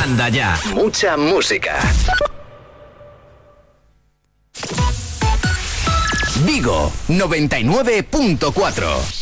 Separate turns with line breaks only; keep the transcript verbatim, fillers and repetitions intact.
Manda ya. Mucha música. Vigo noventa y nueve punto cuatro.